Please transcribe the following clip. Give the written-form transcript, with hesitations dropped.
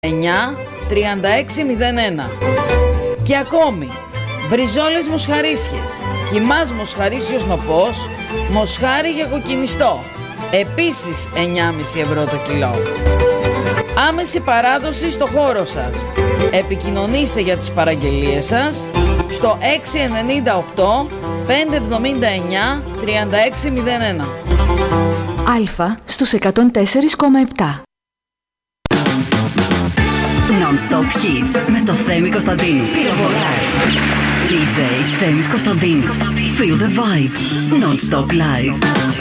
3601. Και ακόμη, μπριζόλες μοσχαρίσιες, κιμάς μοσχαρίσιος νοπός, μοσχάρι για κοκκινιστό, επίσης 9,5 ευρώ το κιλό. Άμεση παράδοση στο χώρο σας. Επικοινωνήστε για τις παραγγελίες σας στο 698 579 3601. Αλφα στους 104,7. Non-stop hits με το Θέμη Κωνσταντίνου. Πυροβολά. DJ Θέμης Κωνσταντίνου. Feel the vibe. Non-stop live.